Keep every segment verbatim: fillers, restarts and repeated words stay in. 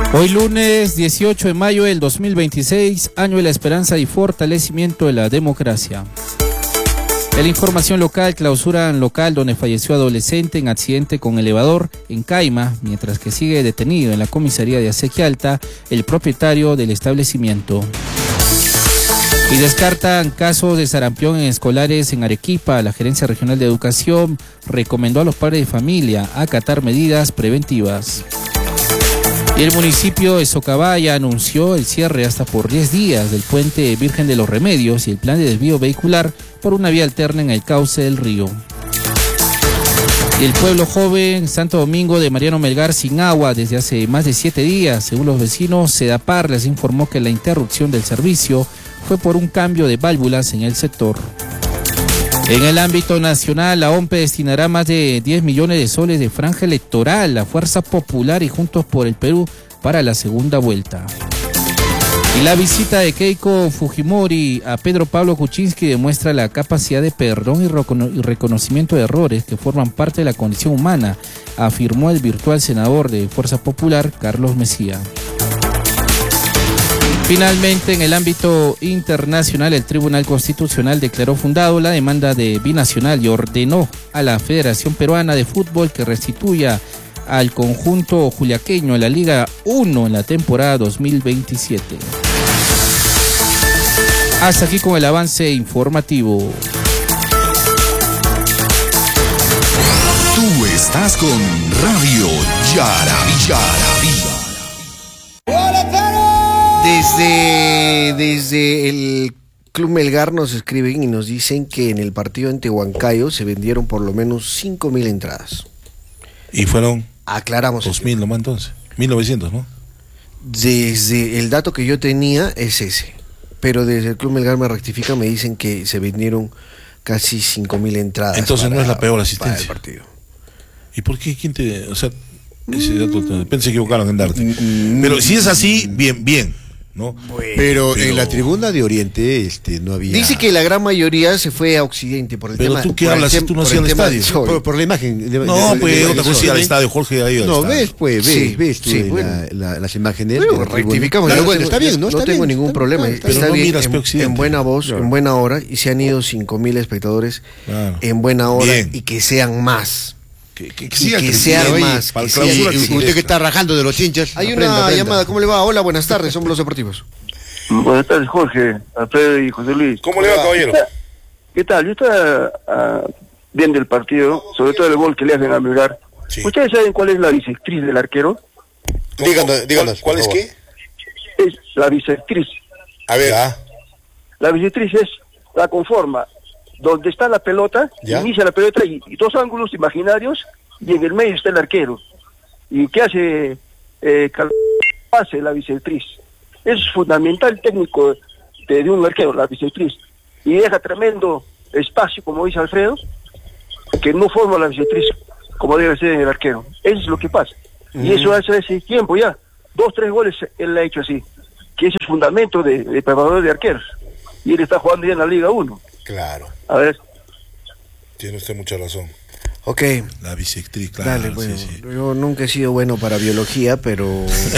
Hoy lunes dieciocho de mayo del dos mil veintiséis, año de la esperanza y fortalecimiento de la democracia. En la información local, clausuran local donde falleció adolescente en accidente con elevador en Caima, mientras que sigue detenido en la comisaría de Asequialta el propietario del establecimiento. Y descartan casos de sarampión en escolares en Arequipa. La Gerencia Regional de Educación recomendó a los padres de familia acatar medidas preventivas. Y el municipio de Socabaya anunció el cierre hasta por diez días del puente Virgen de los Remedios y el plan de desvío vehicular por una vía alterna en el cauce del río. Y el pueblo joven Santo Domingo de Mariano Melgar sin agua desde hace más de siete días. Según los vecinos, Sedapar les informó que la interrupción del servicio fue por un cambio de válvulas en el sector. En el ámbito nacional, la O M P E destinará más de diez millones de soles de franja electoral a Fuerza Popular y Juntos por el Perú para la segunda vuelta. Y la visita de Keiko Fujimori a Pedro Pablo Kuczynski demuestra la capacidad de perdón y, recono- y reconocimiento de errores que forman parte de la condición humana, afirmó el virtual senador de Fuerza Popular, Carlos Mejía. Finalmente, en el ámbito internacional, el Tribunal Constitucional declaró fundado la demanda de Binacional y ordenó a la Federación Peruana de Fútbol que restituya al conjunto juliaqueño en la Liga uno en la temporada dos mil veintisiete. Hasta aquí con el avance informativo. Tú estás con Radio Yaraví. Desde, desde el Club Melgar nos escriben y nos dicen que en el partido en Tehuancayo se vendieron por lo menos cinco mil entradas. Y fueron Aclaramos. dos mil nomás entonces, mil novecientos, ¿no? Desde el dato que yo tenía es ese, pero desde el Club Melgar me rectifican, me dicen que se vendieron casi cinco mil entradas. Entonces para, no es la peor para asistencia. el partido. ¿Y por qué? ¿Quién te...? O sea, ese dato, pensé se equivocaron en darte. Pero si es así, bien, bien, ¿no? Bueno, pero, pero en la tribuna de Oriente este no había. Dice que la gran mayoría se fue a Occidente por el Pero tema. tú qué por el hablas si tem- tú no por hacías el el tema estadio. del sol. por, por la imagen. de- No, de- de- pues de- otra de- cosa ir al de- estadio, Jorge ha ido al No, estadio. ves, pues, ves, Sí, ves tú sí, en bueno. la- la- las imágenes. Bueno, de la tribuna. rectificamos, Claro, no bueno, tengo- está bien, no, no está tengo bien, ningún está- problema. está- Pero Está no bien, miras en, pe Occidente. en buena voz, Claro. en buena hora, y se han ido cinco mil espectadores Claro. en buena hora, Bien. y que sean más. Que, que, Y siga que creciendo, sea oye, más, para que el sea- clausura y- que y- se Usted que crezca. está rajando de los hinchas. Hay aprenda, una aprenda. llamada, ¿cómo le va? Hola, buenas tardes, somos los deportivos. Buenas tardes, Jorge, Alfredo y José Luis. ¿Cómo le va, caballero? ¿Qué tal? Yo estaba ah, viendo el partido, sobre todo el gol que le hacen a Melgar. Sí. ¿Ustedes saben cuál es la bisectriz del arquero? Díganos, díganos, ¿Cuál, cuál por es favor. qué? Es la bisectriz. A ver, La bisectriz es la conforma donde está la pelota, ¿Ya? inicia la pelota y, y dos ángulos imaginarios, y en el medio está el arquero. ¿Y qué hace? Eh, cal- hace la bisectriz. Es fundamental técnico de, de un arquero, la bisectriz. Y deja tremendo espacio, como dice Alfredo, que no forma la bisectriz como debe ser en el arquero. Eso es lo que pasa. Y eso hace ese tiempo ya. Dos, tres goles él ha hecho así. Que ese es fundamento de, de preparador de arqueros. Y él está jugando ya en la Liga uno. claro. A ver. Tiene usted mucha razón. Ok, La bisectriz, claro. dale, bueno, sí, sí. yo nunca he sido bueno para biología, pero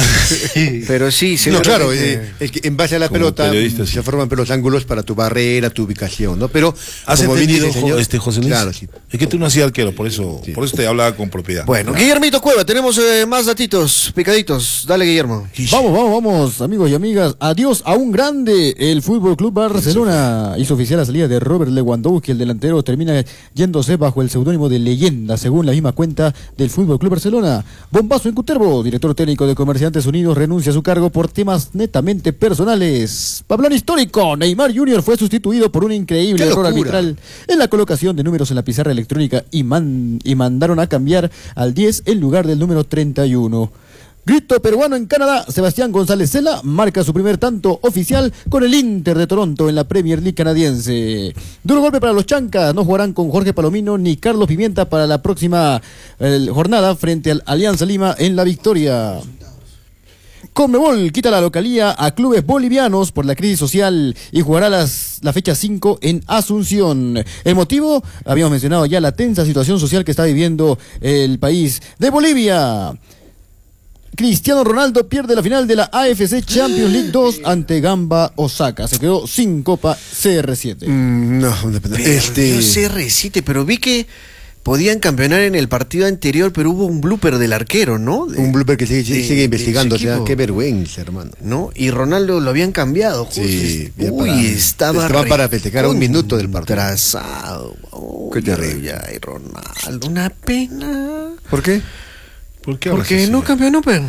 pero sí, No, claro, seguramente- eh, es que en base a la Como pelota periodista, sí. se forman pues, los ángulos para tu barrera, tu ubicación, ¿no? Pero ¿Has como bien entendido, dice el señor- este José Luis? Claro, sí. Es que tú no hacías arquero, por eso, Sí. por eso te hablaba con propiedad. Bueno, Guillermito Cueva, tenemos eh, más datitos, picaditos. Dale, Guillermo. Vamos, vamos, vamos, amigos y amigas. Adiós a un grande. El Fútbol Club Barcelona hizo oficial la salida de Robert Lewandowski. El delantero termina yéndose bajo el seudónimo de Leyenda, según la misma cuenta del Fútbol Club Barcelona. Bombazo en Cutervo, director técnico de Comerciantes Unidos, renuncia a su cargo por temas netamente personales. Pablón histórico. Neymar junior fue sustituido por un increíble ¡Qué error locura! arbitral en la colocación de números en la pizarra electrónica y, man- y mandaron a cambiar al diez en lugar del número treinta y uno. Grito peruano en Canadá. Sebastián González Cela marca su primer tanto oficial con el Inter de Toronto en la Premier League canadiense. Duro golpe para los chancas. No jugarán con Jorge Palomino ni Carlos Pimienta para la próxima eh, jornada frente al Alianza Lima en la victoria. Conmebol quita la localía a clubes bolivianos por la crisis social y jugará las, la fecha cinco en Asunción. El motivo, habíamos mencionado ya la tensa situación social que está viviendo el país de Bolivia. Cristiano Ronaldo pierde la final de la A F C Champions League dos ante Gamba Osaka. Se quedó sin Copa C R siete. Mm, no, Este... este. C R siete, pero vi que podían campeonar en el partido anterior, pero hubo un blooper del arquero, ¿no? De- Un blooper que sigue, de- sigue de investigando, o su sea, equipo. qué vergüenza, hermano. ¿No? Y Ronaldo lo habían cambiado. justo. Sí, ya Uy, para- estaba estaba para festejar a un minuto del partido. Trazado. Qué terrible. Ay, Ronaldo, una pena. ¿Por qué? ¿Por qué hablas Porque así? no campeonó, pero...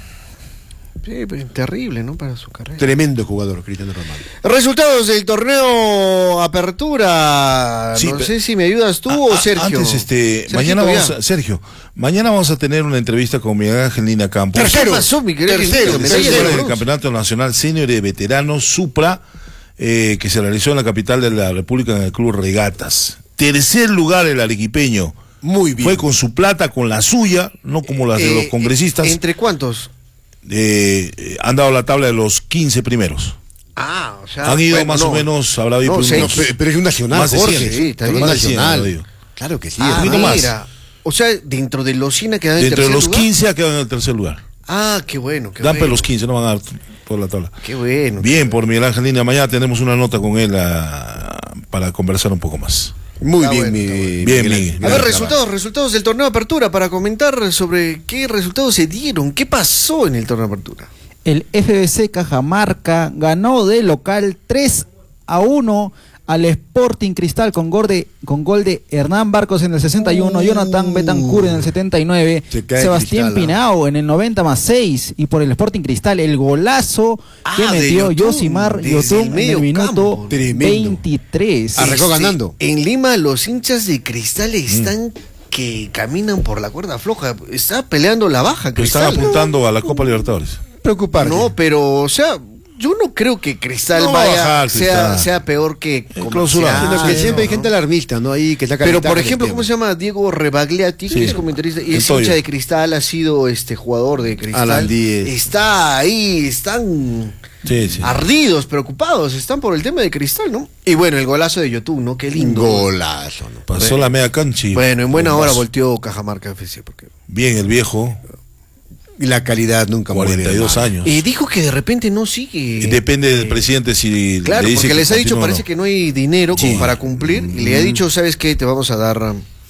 Sí, pues, terrible, ¿no? Para su carrera. Tremendo jugador, Cristiano Ronaldo. Resultados del torneo Apertura. Sí, no pe- sé si me ayudas tú Ah, o ah, Sergio. Antes, este, Sergito, mañana vamos ya. a, Sergio, mañana vamos a tener una entrevista con Miguel Ángel Lina Campos. ¿Qué pasó, mi querido? tercero, Me Tercero da del la Campeonato Nacional Senior de Veteranos Supra, eh, que se realizó en la capital de la República en el Club Regatas. Tercer lugar el arequipeño. Muy bien. Fue con su plata, con la suya, no como las de Eh, los congresistas. ¿Entre cuántos? Eh, eh, han dado la tabla de los quince primeros. Ah, o sea. Han ido bueno, más no. o menos, habrá habido No, unos- seis. No, pero, pero es un nacional, Más de Jorge. cien, sí, está es un bien. Más de cien, nacional. lo digo. Claro que sí. Ah, poquito hermano. más. mira. O sea, dentro de los cien ha quedado en Dentro de tercer los lugar. quince ha quedado en el tercer lugar. Ah, qué bueno. Qué Dan bueno. pero los quince, no van a dar toda la tabla. Qué bueno. Bien, por Miguel Ángel Lina. Mañana tenemos una nota con él ah, para conversar un poco más. Muy Está bien, bueno, mi. está bueno. Bien, Miguel Miguel. Ángel. A ver, Bien, resultados, resultados del torneo Apertura para comentar sobre qué resultados se dieron, qué pasó en el torneo Apertura. El F B C Cajamarca ganó de local tres a uno al Sporting Cristal con gol de, con gol de Hernán Barcos en el sesenta y uno, Jonathan Betancur en el setenta y nueve, Se cae Sebastián Cristal, ¿ah? Pinao en el noventa más seis, y por el Sporting Cristal el golazo que Ah, de metió Yotun, Yosimar desde Yotun el en medio el minuto campo. Tremendo. veintitrés. Arrancó Este, ganando. En Lima los hinchas de Cristal están que caminan por la cuerda floja. Está peleando la baja, Pero están Cristal. apuntando a la Copa Libertadores. Preocuparse. No, pero, o sea, yo no creo que Cristal No va a vaya, bajar, sea, Cristal. sea peor que clausura. Comercial, Sino que ¿no? siempre hay gente alarmista, ¿no? Ahí que saca Pero ventaja por del ejemplo, tema. ¿cómo se llama? Diego Rebagliati, Sí. que es comentarista y El es Toyo. hincha de Cristal, ha sido este jugador de Cristal. Alan Díez. Está ahí, están Sí, sí. ardidos, preocupados, están por el tema de Cristal, ¿no? Y bueno, el golazo de Yotun, ¿no? Qué lindo. Golazo, ¿no? Pasó la media cancha. y- Bueno, en buena hora Golazo. volteó Cajamarca F C. Porque... Bien, el viejo, Y la calidad nunca muere. cuarenta y dos hermano. años. Y dijo que de repente no sigue. Y depende del presidente si Claro, le dice porque que les ha dicho, continúa o parece no. que no hay dinero como Sí. para cumplir. Y le ha dicho, ¿sabes qué? Te vamos a dar.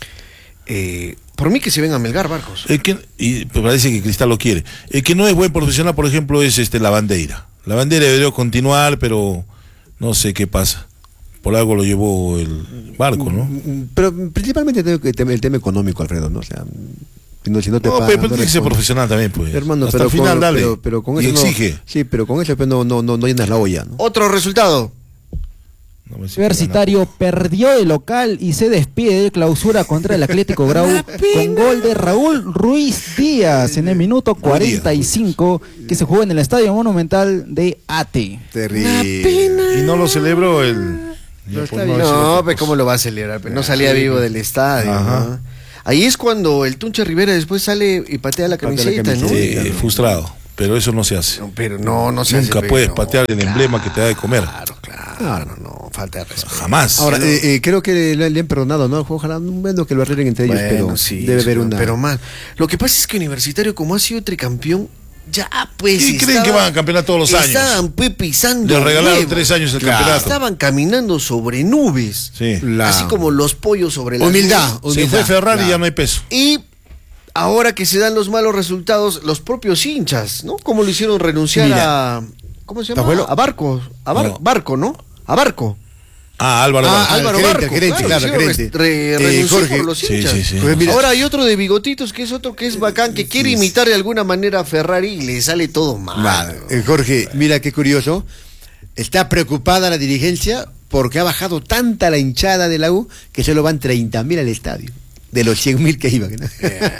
eh, por mí que se venga a Melgar, Barcos. El que, y parece que Cristal lo quiere. El que no es buen profesional, por ejemplo, es este la Bandeira. La Bandeira debería continuar, pero no sé qué pasa. Por algo lo llevó el barco, ¿no? Mm, Pero principalmente tengo que- el tema, el tema económico, Alfredo, ¿no? O sea, si no, si no te No, pagan, pero, pero no tiene que ser respondes. profesional también, pues. Hermano, Hasta pero el final, con, dale. Pero, pero con y eso no- exige. sí, pero con eso pues, no, no, no, no llenas la olla, ¿no? Otro resultado. No me dice que Universitario perdió de local y se despide de clausura contra el Atlético Grau con gol de Raúl Ruiz Díaz en el minuto cuarenta y cinco que se jugó en el Estadio Monumental de Ate. Terrible. gana. Y no lo celebró el. Pero ya está por bien. decir No, otra pero cosa. ¿cómo lo va a celebrar? Pero no salía vivo del estadio. Ajá. ¿no? Ahí es cuando el Tunche Rivera después sale y patea la Patea la camiseta, ¿no? camiseta. Sí, frustrado. Pero eso no se hace. No, pero no, no se Nunca hace, puedes pero- patear el emblema que te da de comer. Claro, claro, no, no, falta de respeto. Jamás. Ahora, eh, eh, creo que le, le han perdonado, ¿no? Ojalá, bueno, que lo arreglen entre ellos, Bueno, pero sí, debe sí, haber no, una... pero mal. Lo que pasa es que Universitario, como ha sido tricampeón, ya pues. ¿Y creen que van a campeonar todos los años? Estaban pues pisando. Le regalaron huevos. tres años el Claro. campeonato. Estaban caminando sobre nubes. Sí. La- Así como los pollos sobre la Humildad, Se fue Ferrari y ya no hay peso. Y ahora que se dan los malos resultados, los propios hinchas, ¿no? ¿Cómo lo hicieron renunciar Mira. a. ¿Cómo se llama? Pajuelo. A Barco. A Bar- No. Barco, ¿no? A Barco. Ah, Álvaro. Ah, Vargas. al Álvaro gerente, Barco. gerente, claro, hicieron gerente. re- re- Eh, renunció Jorge. por los Sí, hinchas. sí, sí. Pues mira- Ahora hay otro de bigotitos que es otro que es bacán, que quiere imitar de alguna manera a Ferrari y le sale todo mal. Vale. Eh, Jorge, mira qué curioso. Está preocupada la dirigencia porque ha bajado tanta la hinchada de la U que solo van treinta mil al estadio. De los cien mil que iban. ¿no?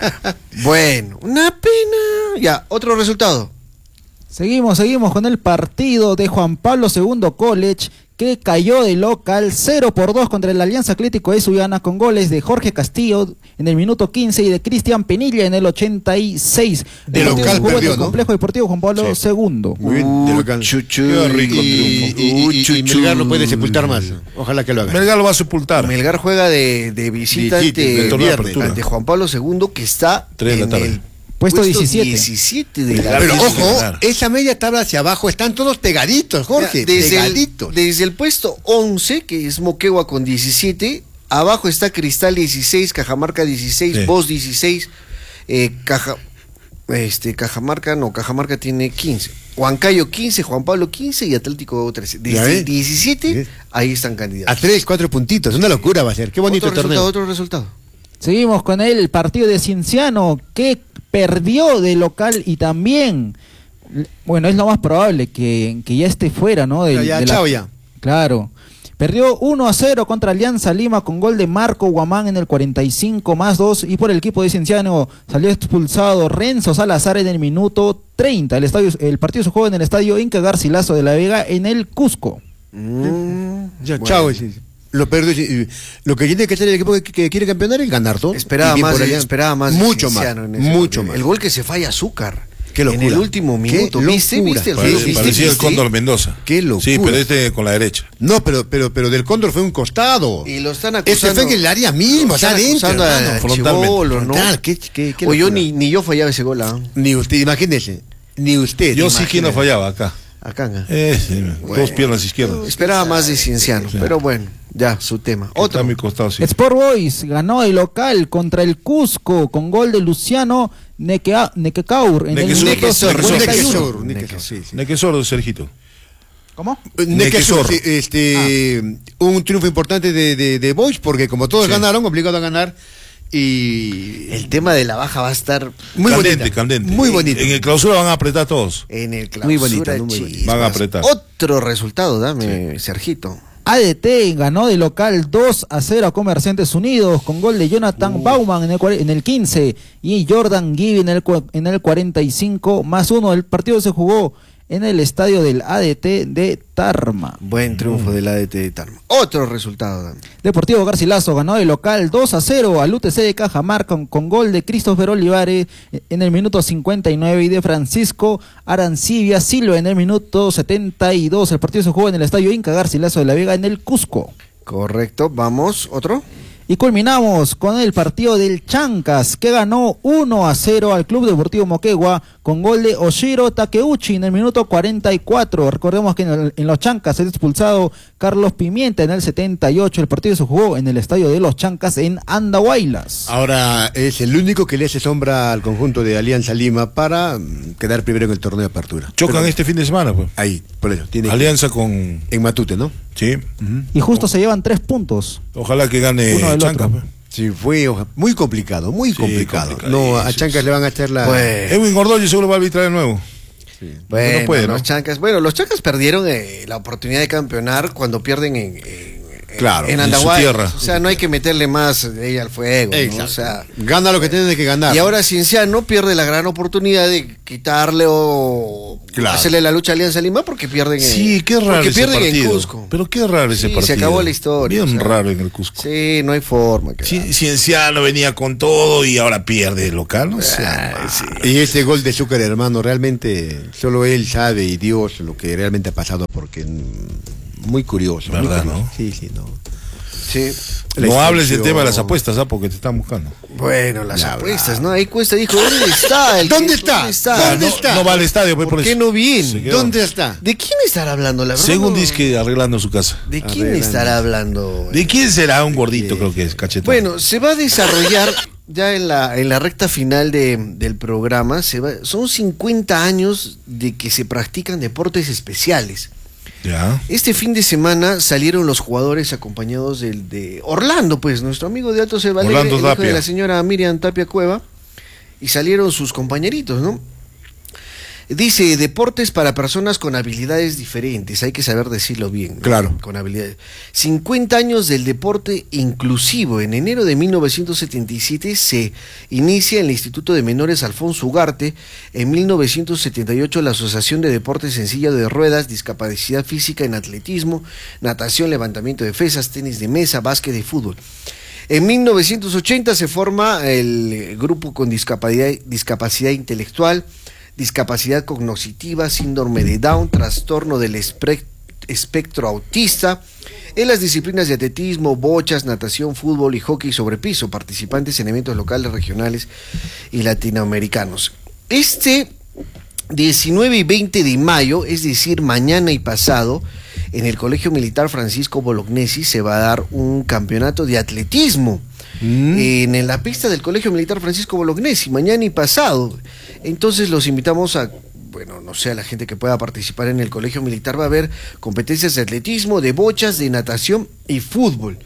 Bueno, una pena. Ya, otro resultado. Seguimos, seguimos con el partido de Juan Pablo segundo College, que cayó de local cero por dos contra el Alianza Atlético de Sullana con goles de Jorge Castillo en el minuto quince y de Cristian Pinilla en el ochenta y seis. De El partido local se jugó en perdió, el ¿no? complejo deportivo Juan Pablo Sí. segundo. Muy bien, de local. chuchu, Qué rico Y, y, triunfo. y- y- y Melgar no puede sepultar más. Ojalá que lo haga. Melgar lo va a sepultar. Melgar juega de, de visita Visita, ante, del torneo de ante apertura. ante Juan Pablo segundo, que está Tres de la en tarde. el Puesto diecisiete. diecisiete de la Pero Claro, sí, ojo, claro. esa media tabla hacia abajo están todos pegaditos, Jorge, desde pegaditos. el, desde el puesto once, que es Moquegua con diecisiete, abajo está Cristal dieciséis, Cajamarca dieciséis, Sí. Voz dieciséis, eh, Caja, este, Cajamarca no, Cajamarca tiene quince, Huancayo quince, Juan Pablo quince y Atlético trece. ¿Ya Desde ves? el diecisiete, Sí. ahí están A candidatos. tres, cuatro puntitos, una locura va a ser. Qué bonito otro torneo. resultado, otro resultado. Seguimos con el partido de Cienciano, que perdió de local y también, bueno, es lo más probable que, que ya esté fuera, ¿no? Del- Ya, ya, de la- chao ya. Claro. Perdió uno a cero contra Alianza Lima con gol de Marco Guamán en el cuarenta y cinco más dos, y por el equipo de Cienciano salió expulsado Renzo Salazar en el minuto treinta. El, estadio, el partido se jugó en el estadio Inca Garcilaso de la Vega en el Cusco. Mm, Ya, bueno. chao. sí, sí. Lo perdió. sí, Lo que tiene que hacer el equipo que, que quiere campeonar es ganar todo. Esperaba Y bien más, por de- allá. esperaba más de Mucho más. Cienciano en ese Mucho partido. más. El gol que se falla Azúcar. Qué locura. En el último Qué minuto. ¿Viste? locura. ¿Viste? el Parece- gol? ¿Viste? parecía el ¿Viste? Cóndor Mendoza. Qué locura. Sí, pero este con la derecha. No, pero, pero, pero del Cóndor fue un costado. Y lo están Este acusando. fue en el área misma, lo o sea, están adentro. acusando a hermano. frontalmente. Chibolo, ¿no? Frontal, qué- qué- qué O yo locura. ni, ni yo fallaba ese gol. ¿ah? Ni usted, imagínese. Ni usted. Yo sí que no imagínese. fallaba acá. Acá. ¿no? Eh, sí, dos piernas izquierdas. Esperaba más de Cienciano, Sí. pero bueno, ya, su tema. Otro Otro. a mi costado, sí. Sport Boys ganó el local contra el Cusco con gol de Luciano Nequea- Nequecaur en el Nequesur, minuto Nequesur, cincuenta y uno. Nequesur, Nequesur, sí, sí. Nequesor, Sergito. ¿Cómo? Nequesur, Nequesur. sí, este, un triunfo importante de, de, de Boys, porque como todos Sí. ganaron, obligado a ganar. Y El tema de la baja va a estar muy candente, bonita, candente. muy bonito. En el clausura van a apretar todos. en el clausura. Muy bonito, ¿no? Muy Chispas. bonito. Van a apretar. Otro resultado, dame, Sergito. A D T ganó de local dos a cero a Comerciantes Unidos con gol de Jonathan Bauman en el, cuare- en el quince y Jordan Gibby en el, cua- en el cuarenta y cinco más uno. El partido se jugó en el estadio del A D T de Tarma. Buen triunfo del A D T de Tarma. Otro resultado, dame. Deportivo Garcilaso ganó de local dos a cero al U T C de Cajamarca con, con gol de Christopher Olivares en el minuto cincuenta y nueve y de Francisco Arancibia Silva en el minuto setenta y dos. El partido se jugó en el estadio Inca Garcilaso de la Vega en el Cusco. Correcto, vamos, otro. Y culminamos con el partido del Chancas, que ganó uno a cero al Club Deportivo Moquegua con gol de Oshiro Takeuchi en el minuto cuarenta y cuatro. Recordemos que en, el- en los Chancas es expulsado Carlos Pimienta en el setenta y ocho. El partido se jugó en el estadio de los Chancas en Andahuaylas. Ahora es el único que le hace sombra al conjunto de Alianza Lima para mm, quedar primero en el torneo de apertura. Chocan Pero este fin de semana, pues. ahí, por eso. Tiene que- Alianza con. en Matute, ¿no? Sí. Y justo se llevan tres puntos. Ojalá que gane Uno del Chanca. otro. pues. Sí, fue oja- muy complicado, muy Sí, complicado. complicadísimo. No, a Chancas le van a echar la... Pues, Edwin Gordollo seguro va a arbitrar de nuevo. bueno, no puede, ¿no? los Chancas, bueno, los Chancas perdieron eh, la oportunidad de campeonar cuando pierden en, en, Claro, en en Andahuaylas. su tierra. O sea, no hay que meterle más de ella al fuego, ¿no? Exacto. O sea, Gana lo que tiene que ganar. y ahora Cienciano pierde la gran oportunidad de quitarle o Claro. hacerle la lucha a Alianza Lima porque pierden en, Sí, qué raro porque ese pierden en partido. Cusco. Pero qué raro ese Sí, partido. se acabó la historia, Bien o sea. raro en el Cusco. Sí, no hay forma. que- Ci- Cienciano venía con todo y ahora pierde el local. No sea, Ay, sí. Y ese gol de Zúcar, hermano, realmente solo él sabe y Dios lo que realmente ha pasado porque mm, muy curioso. muy ¿Verdad, curioso. no? Sí, sí, no. Sí. La No hables del expulsión. tema de las apuestas, ¿ah? Porque te están buscando. Bueno, las La apuestas, verdad. ¿no? Ahí Cuesta dijo, ¿dónde está? El ¿Dónde que- está? ¿Dónde está? Ah, ¿Dónde no, está? no va al estadio, pues, ¿Por por qué eso. no viene? Se quedó. ¿Dónde está? ¿De quién estará hablando? La verdad Según no- dice que arreglando su casa. ¿De quién Arreglando. estará hablando? ¿De quién será? Un gordito, creo que es, cachetón. Bueno, se va a desarrollar ya en la, en la recta final de, del programa. Se va, son cincuenta años de que se practican deportes especiales. Ya. Este fin de semana salieron los jugadores acompañados del, de Orlando, pues, nuestro amigo de Alto Cebalegre, Orlando el hijo de Tapia. la señora Miriam Tapia Cueva, y salieron sus compañeritos, ¿no? Dice, deportes para personas con habilidades diferentes, hay que saber decirlo bien, ¿no? Claro. Con habilidades. cincuenta años del deporte inclusivo. En enero de mil novecientos setenta y siete se inicia en el Instituto de Menores Alfonso Ugarte. En mil novecientos setenta y ocho la Asociación de Deportes en Silla de Ruedas, Discapacidad Física en Atletismo, Natación, Levantamiento de Pesas, Tenis de Mesa, Básquet y Fútbol. En mil novecientos ochenta se forma el grupo con discapacidad, discapacidad intelectual, discapacidad cognitiva, síndrome de Down, trastorno del espectro espectro autista, en las disciplinas de atletismo, bochas, natación, fútbol y hockey sobre piso, participantes en eventos locales, regionales y latinoamericanos. Este diecinueve y veinte de mayo, es decir, mañana y pasado, en el Colegio Militar Francisco Bolognesi se va a dar un campeonato de atletismo. Mm. En la pista del Colegio Militar Francisco Bolognesi, mañana y pasado. Entonces los invitamos a, bueno, no sé, a la gente que pueda participar en el Colegio Militar. Va a haber competencias de atletismo, de bochas, de natación y fútbol.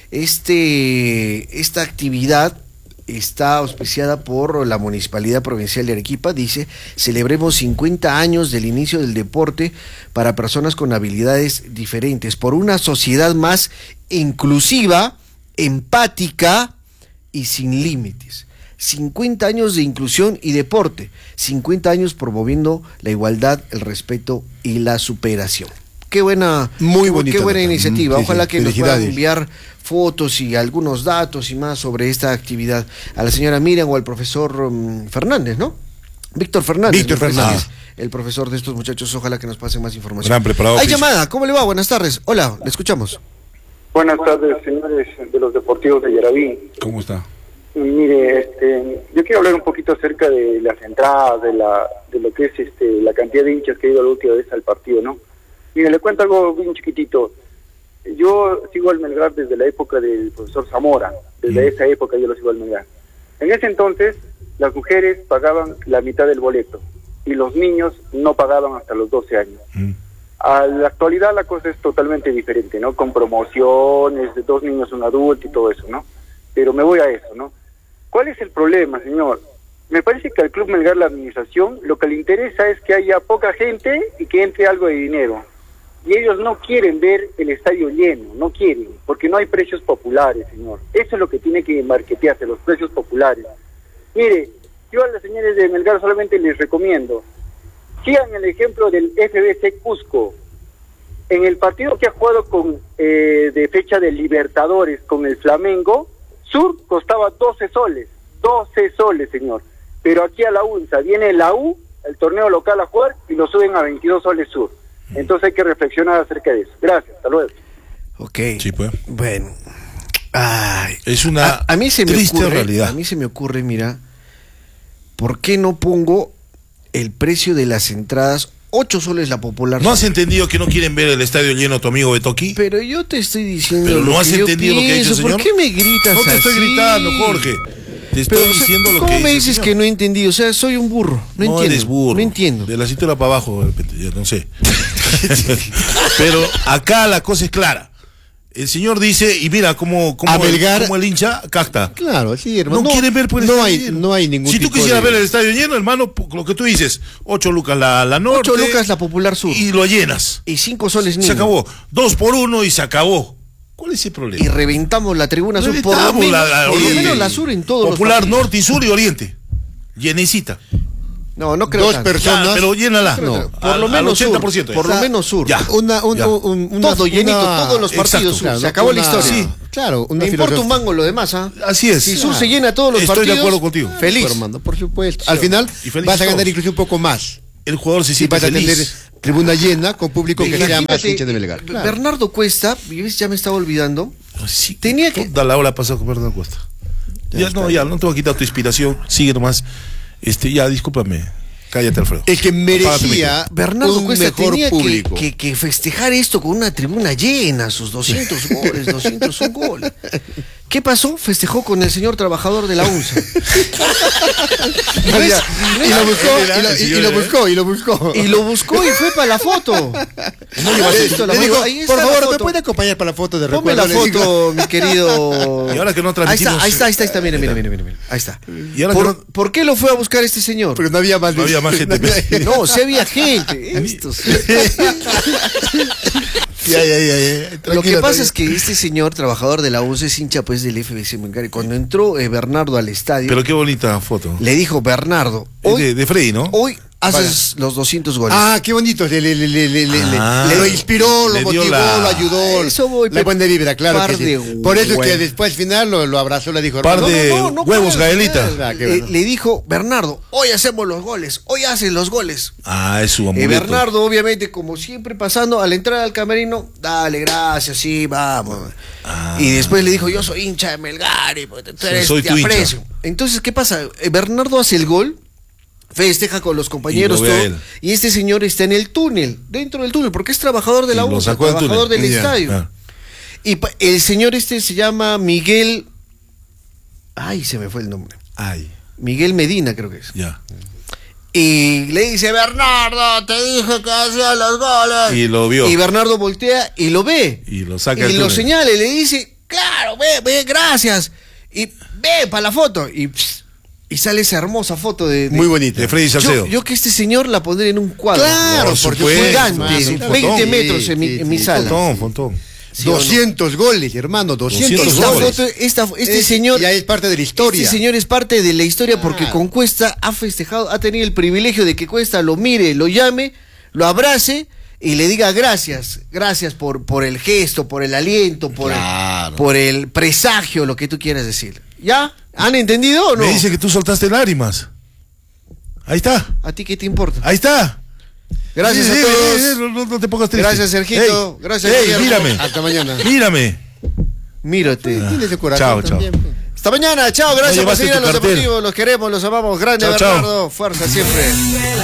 Este, esta actividad está auspiciada por la Municipalidad Provincial de Arequipa. Dice: celebremos cincuenta años del inicio del deporte para personas con habilidades diferentes, por una sociedad más inclusiva, empática y sin límites. cincuenta años de inclusión y deporte, cincuenta años promoviendo la igualdad, el respeto y la superación. Qué buena, muy bonita, qué buena iniciativa. Sí, Ojalá sí, que nos puedan enviar fotos y algunos datos y más sobre esta actividad a la señora Miriam o al profesor um, Fernández, ¿no? Víctor Fernández. Víctor Fernández. El profesor de estos muchachos, ojalá que nos pase más información. Gran preparado. Hay llamada, ¿cómo le va? Buenas tardes. Hola, le escuchamos. Buenas tardes, señores de los deportivos de Yaraví. ¿Cómo está? Mire, este, yo quiero hablar un poquito acerca de las entradas, de la, de lo que es este, la cantidad de hinchas que ha ido la última vez al partido, ¿no? Mire, le cuento algo bien chiquitito. Yo sigo al Melgar desde la época del profesor Zamora, desde mm. esa época yo lo sigo al Melgar. En ese entonces, las mujeres pagaban la mitad del boleto y los niños no pagaban hasta los doce años. Mm. A la actualidad la cosa es totalmente diferente, ¿no? Con promociones, de dos niños, un adulto y todo eso, ¿no? Pero me voy a eso, ¿no? ¿Cuál es el problema, señor? Me parece que al Club Melgar, la administración, lo que le interesa es que haya poca gente y que entre algo de dinero. Y ellos no quieren ver el estadio lleno, no quieren, porque no hay precios populares, señor. Eso es lo que tiene que marketearse, los precios populares. Mire, yo a las señores de Melgar solamente les recomiendo, sigan el ejemplo del F B C Cusco. En el partido que ha jugado con eh, de fecha de Libertadores con el Flamengo, Sur costaba doce soles, doce soles, señor. Pero aquí a la UNSA viene la U, el torneo local a jugar, y lo suben a veintidós soles Sur. Entonces hay que reflexionar acerca de eso. Gracias, hasta luego. Ok. Sí, pues. Bueno. Ay, es una a, a mí se me triste ocurre, realidad. A mí se me ocurre, mira, ¿por qué no pongo el precio de las entradas ocho soles la popular? ¿No has entendido que no quieren ver el estadio lleno, tu amigo Betoqui? Pero yo te estoy diciendo. Pero lo no has que entendido yo lo que ha dicho el pienso. señor. ¿Por qué me gritas No te así? estoy gritando, Jorge. Te estoy Pero, diciendo lo ¿cómo que me dice dices que no he entendido? O sea, soy un burro. No, No entiendo. eres burro. No entiendo. De la cintura para abajo, de repente, ya no sé. Pero acá la cosa es clara. El señor dice, y mira cómo, cómo, Melgar, el, cómo el hincha capta. Claro, sí, hermano. No, no quieren ver por el no estadio hay, lleno. no hay ningún Si tú tipo quisieras de... ver el estadio lleno, hermano, lo que tú dices, ocho lucas la, la norte. ocho lucas la popular sur. Y lo llenas. Y cinco soles niño. Se acabó. Dos por uno y se acabó. ¿Cuál es el problema? Y reventamos la tribuna sur. Por lo Reventamos menos la- la por lo oriente. menos la sur en todos Popular, los norte y sur y oriente. Llenecita. No, no creo Dos tanto. personas. Ya, pero llénala. No, por Al- lo al menos ochenta sur, por ciento. por lo menos sur. Ya. Una, un, Ya. un- una- Todo llenito, una- todos los partidos Exacto, sur. claro, se acabó una- la historia. sí, claro, una Me importa un filosofía. mango lo demás, ¿ah? Así es. Si sur Ah. se llena todos los Estoy partidos. de acuerdo contigo. Feliz. Hermano, por supuesto. Al final Y feliz vas a ganar todos. incluso un poco más. El jugador se Si siente vas a tener feliz. tribuna llena con público que sea más Imagínate, hincha de Melgar. Claro. Bernardo Cuesta, y ves, ya me estaba olvidando. Sí, Tenía que- Toda la hora pasó con Bernardo Cuesta. Ya, no, ya, no te voy a quitar tu inspiración. Sigue nomás. Este, ya, discúlpame. Cállate, Alfredo. El que merecía Bernardo un Cuesta mejor tenía que, público. que, que festejar esto con una tribuna llena, sus doscientos goles, doscientos un goles. ¿Qué pasó? Festejó con el señor trabajador de la UNSA. No, ya. Y lo buscó, y lo, y- y lo buscó, y lo buscó. Y lo buscó y fue para la foto. No llevas esto, la Le foto. digo, Ahí está por la favor, ¿me foto. puede acompañar para la foto de Ponme recuerdo? la Le digo. foto, mi querido. Y ahora que no Ahí transmitimos. está, ahí está, ahí está, ahí está, mire, mire, mire, mire, mire. Ahí está. Y ahora ¿Por, que no- por qué lo fue a buscar este señor? Porque no había más, No había más gente. no había- No, sí había gente. Estos. Ya, ya, ya, ya. Lo que Tranquilo, pasa es tranquilo. que este señor trabajador de la UNSA es hincha pues del F B C Melgar. Y cuando entró eh, Bernardo al estadio, Pero qué bonita foto. le dijo Bernardo, Es hoy, de, de Freddy, ¿no? hoy haces los doscientos goles. Ah, qué bonito. Le, le, le, le, le, Ah, le lo inspiró, lo le dio motivó, la- lo ayudó. Eso voy, la buena vibra, claro par que sí. de Por eso es que hue- después al final lo, lo abrazó, le dijo, Par "No, de no, no, no huevos puedo, gaelita". ah, qué Eh, bueno. le dijo, Bernardo, hoy hacemos los goles, hoy haces los goles. Ah, es su Y amuleto. Bernardo, obviamente, como siempre pasando, al entrar al camerino, dale, gracias, sí, vamos. Ah. Y después le dijo, yo soy hincha de Melgar, y pues, tú eres- soy te tu hincha. aprecio. Entonces, ¿qué pasa? Eh, Bernardo hace el gol, festeja con los compañeros, Y lo ve a todo, él. y este señor está en el túnel, dentro del túnel, porque es trabajador de Y la lo U, sacó del trabajador túnel. del Ya, estadio. ah. Y pa- el señor este se llama Miguel... Ay, se me fue el nombre. Ay, Miguel Medina, creo que es. ya. Y le dice, Bernardo, te dije que hacía los goles. Y lo vio. Y Bernardo voltea y lo ve. Y lo saca Y del lo túnel. señala y le dice, claro, ve, ve, gracias. Y ve para la foto. Y, pss, y sale esa hermosa foto de... de- Muy bonita. De Freddy yo, Salcedo. yo que este señor la pondré en un cuadro. Claro, Por porque supuesto. fue Gigante, Ah, sí, veinte fotón. metros en mi, Sí, en mi sí, sala. Fontón, fontón. ¿Sí o no? doscientos goles, hermano, doscientos, doscientos Esta goles. foto, esta, este Es- señor... ya es parte de la historia. Este señor es parte de la historia porque Claro. con Cuesta ha festejado, ha tenido el privilegio de que Cuesta lo mire, lo llame, lo abrace y le diga gracias, gracias por, por el gesto, por el aliento, por, Claro. el, por el presagio, lo que tú quieras decir. ¿Ya? ¿Han entendido o no? Me dice que tú soltaste lágrimas. Ahí está. ¿A ti qué te importa? Ahí está. Gracias Sí, a sí, todos. sí, no, no- no te pongas triste. Gracias, Sergito. Ey, Gracias, ey, Guillermo. mírame. Hasta mañana. Mírame. Mírate. Tiene ese corazón Chao, también, chao. pues. Hasta mañana, chao, gracias por llevaste seguir a tu los cartel. deportivos, los queremos, los amamos, grande Chao, chao. Bernardo, fuerza siempre.